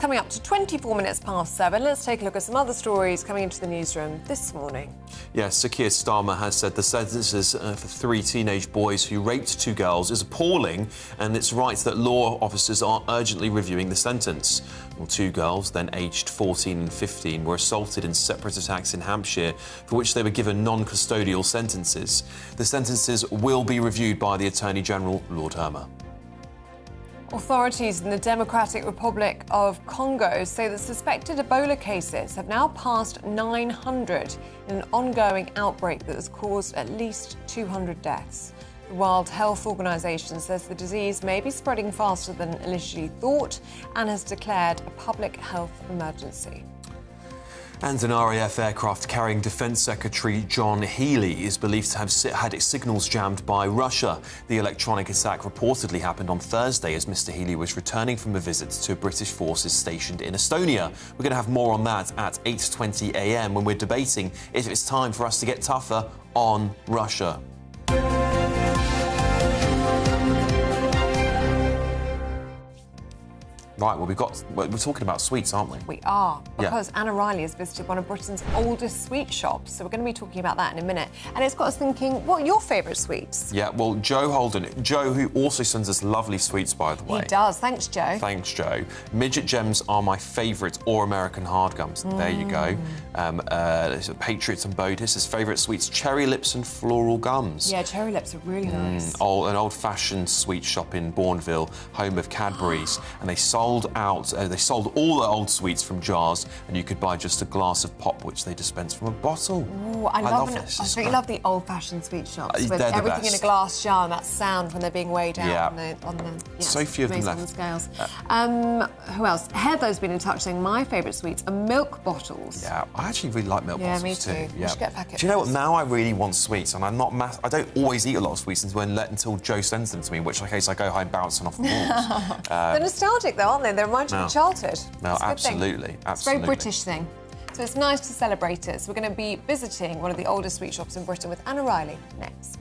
coming up to 24 minutes past 7. Let's take a look at some other stories coming into the newsroom this morning. Yes, Sir Keir Starmer has said the sentences for 3 teenage boys who raped 2 girls is appalling, and it's right that law officers are urgently reviewing the sentence. Well, 2 girls, then aged 14 and 15, were assaulted in separate attacks in Hampshire, for which they were given non-custodial sentences. The sentences will be reviewed by the Attorney General, Lord Hermer. Authorities in the Democratic Republic of Congo say that suspected Ebola cases have now passed 900 in an ongoing outbreak that has caused at least 200 deaths. The World Health Organization says the disease may be spreading faster than initially thought and has declared a public health emergency. And an RAF aircraft carrying Defence Secretary John Healey is believed to have had its signals jammed by Russia. The electronic attack reportedly happened on Thursday as Mr Healey was returning from a visit to British forces stationed in Estonia. We're going to have more on that at 8:20 a.m. when we're debating if it's time for us to get tougher on Russia. Right, well, we're talking about sweets, aren't we? We are, because Anna Riley has visited one of Britain's oldest sweet shops, so we're going to be talking about that in a minute. And it's got us thinking, what are your favourite sweets? Yeah, well, Joe Holden, Joe, who also sends us lovely sweets, by the way. He does, thanks, Joe. Thanks, Joe. Midget Gems are my favourite, or American hard gums. There you go. Patriots and Bodis, his favourite sweets, Cherry Lips and Floral Gums. Yeah, Cherry Lips are really nice. An old-fashioned sweet shop in Bourneville, home of Cadbury's, and they sold all the old sweets from jars, and you could buy just a glass of pop, which they dispense from a bottle. Ooh, I love the old-fashioned sweet shops with everything in a glass jar and that sound when they're being weighed out on the so few of them left. Scales. Who else? Heather's been in touch saying my favourite sweets are milk bottles. Yeah, I actually really like milk bottles me too. Yeah, we should get a packet. Do you know what? Now I really want sweets, and I'm not I don't always eat a lot of sweets until Joe sends them to me, in which case I go home bouncing off the walls. They're nostalgic though, aren't they? They remind you of childhood. No, absolutely. It's a very British thing. So it's nice to celebrate it. So we're going to be visiting one of the oldest sweet shops in Britain with Anna Riley next.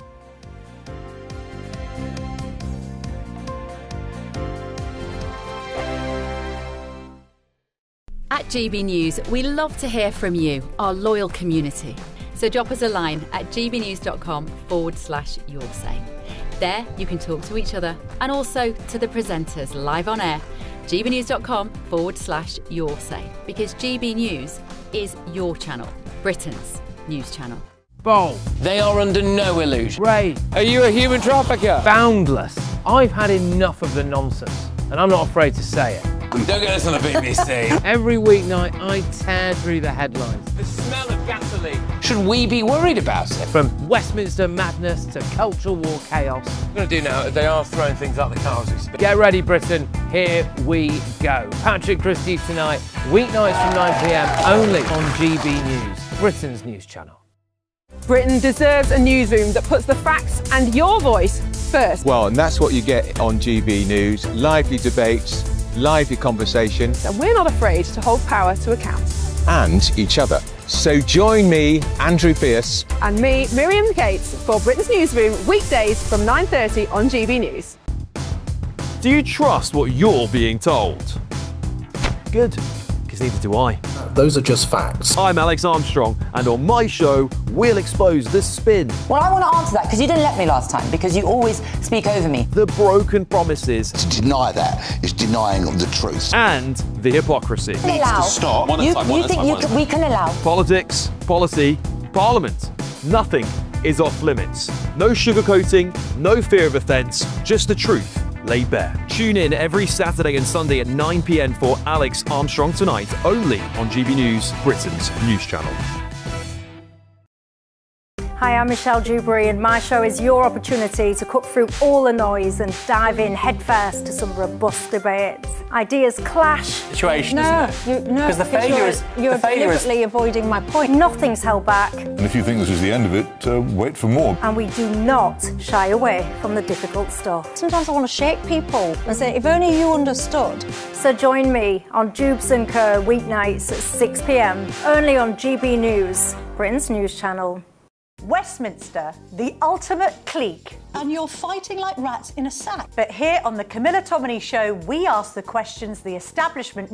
At GB News, we love to hear from you, our loyal community. So drop us a line at gbnews.com/yoursay. There you can talk to each other and also to the presenters live on air. gbnews.com/yoursay, because GB News is your channel, Britain's news channel. Bold. They are under no illusion. Brave. Are you a human trafficker? Boundless. I've had enough of the nonsense, and I'm not afraid to say it. Don't get us on the BBC. Every weeknight, I tear through the headlines. The smell of gasoline. Should we be worried about it? From Westminster madness to cultural war chaos. What I'm going to do now, they are throwing things out the car as we speak. Get ready, Britain. Here we go. Patrick Christie's tonight, weeknights from 9 p.m, only on GB News, Britain's news channel. Britain deserves a newsroom that puts the facts and your voice first. Well, and that's what you get on GB News. Lively debates, lively conversation. And we're not afraid to hold power to account. And each other. So join me, Andrew Pierce. And me, Miriam Gates, for Britain's Newsroom, weekdays from 9:30 on GB News. Do you trust what you're being told? Good, because neither do I. Those are just facts. I'm Alex Armstrong, and on my show, we'll expose the spin. Well, I want to answer that, because you didn't let me last time, because you always speak over me. The broken promises. To deny that is denying the truth. And the hypocrisy. Needs to stop. You think we can allow? Politics, policy, parliament. Nothing is off limits. No sugarcoating, no fear of offence, just the truth laid bare. Tune in every Saturday and Sunday at 9 p.m. for Alex Armstrong Tonight, only on GB News, Britain's news channel. Hi, I'm Michelle Dewberry, and my show is your opportunity to cut through all the noise and dive in headfirst to some robust debates. Ideas clash. Situation, isn't it? Because the failure is... You're deliberately avoiding my point. Nothing's held back. And if you think this is the end of it, wait for more. And we do not shy away from the difficult stuff. Sometimes I want to shake people and say, if only you understood. So join me on Dubes & Co. weeknights at 6 p.m, only on GB News, Britain's news channel. Westminster, the ultimate clique. And you're fighting like rats in a sack. But here on the Camilla Tominey Show, we ask the questions the establishment